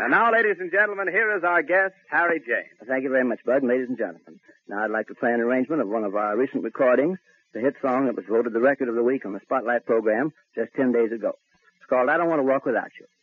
And now, ladies and gentlemen, here is our guest, Harry James. Thank you very much, Bud, and ladies and gentlemen. Now I'd like to play an arrangement of one of our recent recordings, the hit song that was voted the record of the week on the Spotlight program just 10 days ago. It's called I Don't Want to Walk Without You.